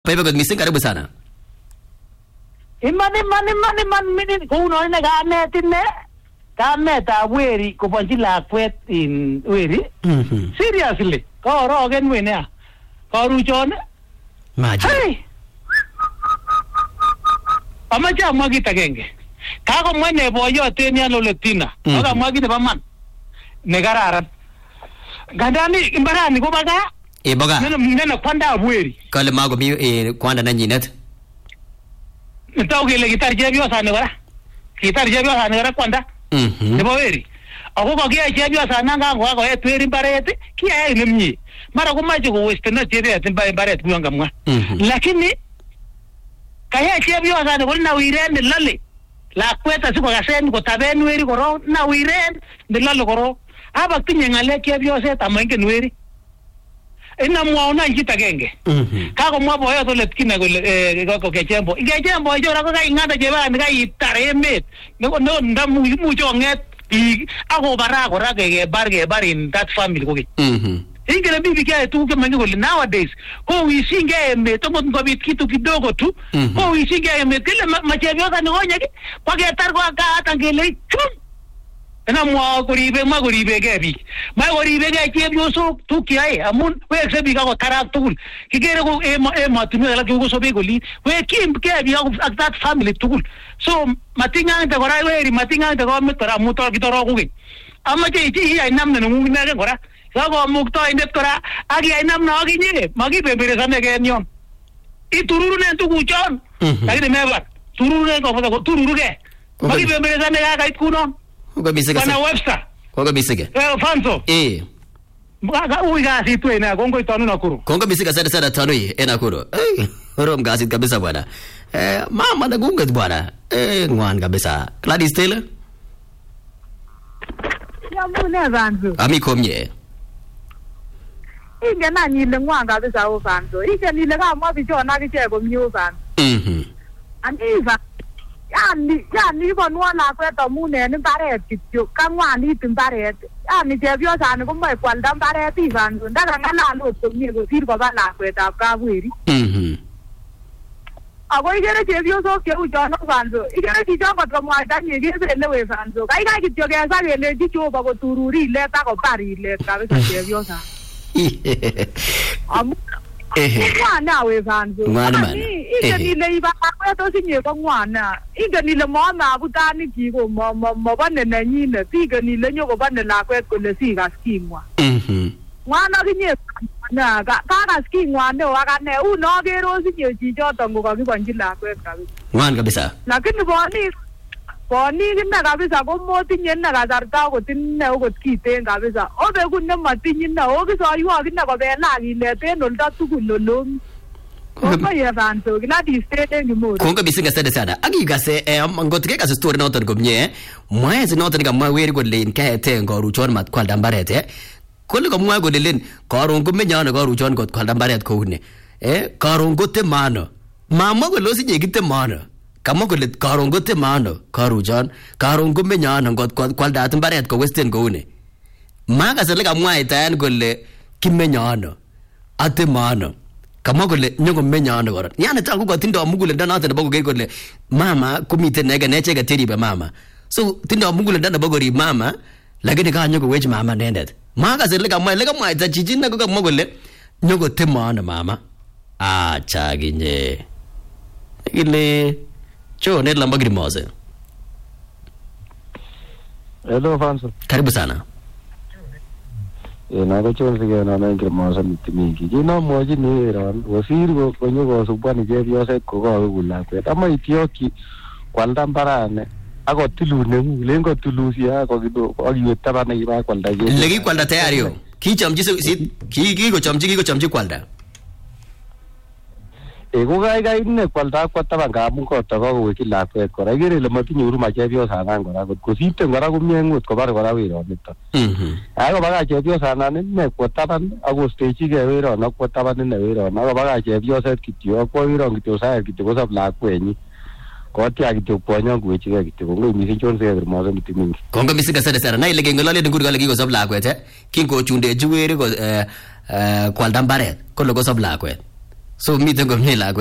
Pepe kot missing, karibu sana. Iman minit kuno ina kametab weri kobanji lakwet in weri. Seriously. Korogen wene. Karuchon. Maji. Hey. Amache amwa kit agenge. Kakomwa ne boyot en yan Oletina. Kakomwa kit nebo man. Ne kararan. Gandani imbarani ko baga. Boga. Nena kwanda weri. Kale makomi kwanda nanyinet. Nitau kele kitar chepyosani kora. Kitar chepyosani kora kwanda. Nebo weri. Ako kakiyai chepyosani kakoet weri mbaret, kiyai nemie. Mara komache kowestena chepyosani mbaret kuyon kamwa. Lakini kayai chepyosani kole nawiren nelale. Lakwet asikokasen kotaben weri koro, nawiren nelale koro. Abak tinye ngalek chepyoset amaingen weri. Inamwauna kit agenge. Kakomwa boyot Oletina kole kokechembo. Ikechembo ijora ko kainganda chebani kaitar emet. Neko ndamuche konget biik akobara kora kebar in that family koke. Ingele bibi kaya tu kemanyi kole nowadays ko wisinge emet tomot ngobit kitu kidogo tu ko wisinge emet kile machebyosa ni konyeki paketar ko akata ngele chum. Ena mwa koribe ke biik. Ma koribe ke chepyosok tukiae amun wekse biik ako tarak tugul. Kikere ko emotinwek alak ko sobe koli. Wekim ke biik ak that family tugul. So matingante kora weri matingante ko met kora muto kitoro kuke. Amache iti iya namna nungu nake kora. Sako mukto indet kora ak iya namna akinye makipemberesane ke nyon. Itururunen tukuchon. Lakini mebar. Tururunen ko tururuke. Makipemberesane kakait kunon. Uga bisige. Bana Webster. Uga bisige. Fanso. Mga uwi kasi ito na kongo itano Nakuru. Kongo bisige sada tano Nakuru. Rom gasit kabisa bwana. Mama nagungat bwana. Ngwan kabisa. Gladys Taylor. Ya mune Fanso. Ami komye. Inge na nyile ngwan kabisa o Fanso. Inge nile kama bichona kiche komye Fanso. Aniva. Yani bonwa lakwet amun en mbaret kityo kangwanit mbaret yani chepyosani komoe kwalda mbaret Fanso ndakangalal ot komie kosir koba lakwetab kapweri. Ako ikere chepyosok cheu chon Fanso ikere chichon kot komwaita nye kebelewe Fanso kaikai kityo kesa kelenji Jehova kotururi ilet akobar ilet kabisa chepyosani. Amun ngwana we Fanso. Ingen ile iba akweto sinye ko ngwana. Ingen ile mama abutani chiko mabane nenyine. Ingen ile nyoko bane lakwet kole sikas kingwa. Ngwana kinye na kakas kingwa ne wakane uno kero sinye chichoto ngokakibanji lakwet kabisa. Ngwan kabisa. Lakini boni kina kabisa komotinye na kasarta kotinne okot kiten kabisa. Obe kunne matinye na okisoywo kine kobela kileten oldo tugul olom. Kongo ye Fanso Gladys Taylor ngimori. Kongo bisinga sana. Akikase ngotke kase story noton komye. Mwaezi noton kamwa weri kole kaete ngoruchon mat kwalda mbaret Kole kamwa kole len karon komenyano karuchon kot kwalda mbaret koune. Karon kotemano. Mama kole osinye kitemano. Kamwa kole karon kotemano karuchon. Karon komenyano kot kwalda mbaret ko Western koune. Makase le kamwa itayan kole kimenyano. Atemano. Kamwa kole nyoko menyano koron. Yani tangu kwa tindo mugulenda noton nebo koker kole mama komiten nege necheke teribe mama. So tindo mugulenda nebo korib mama lakini ka nyoko wech mama nendet. Makase le kamwa ita chichi na kamwa kole nyoko temano mama. Acha kinye. Ile cho net lamba grimose. Hello Fanso. Karibu sana. Na ko chon sige na nang kirmasa mitmingi. Kino moji ni ran wasir ko nyogo subani chepyoset ko kawe kulakwet. Ama itioki kwalda mbarane ako tilune lengo tulusia ko kido akiwe tabana iba kwalda je. Legi kwalda tayari yo. Kichamji kichamji kwalda. Ko kai ne kwalda kwa tabanga amun ko to ko weki lakwet kora igere le matinye huruma chepyosana kora ko site kora kumyengut ko bar kora wiro nito. Ako baga chepyosana ne ko taban ako stage ke wiro na ko taban ne wiro na ko baga chepyoset kityo ko wiro kityo sa kityo ko sab lakwenyi. Ko tia kityo ponyo kuwechi ke kityo ko ngi misi chon se mo mitimingi. Kongo misi ka sana na ile ngolale ngur gale ko sab lakwet kingo chunde juwere ko kwalda mbaret ko lo ko sab lakwet. So miten komie lakwet.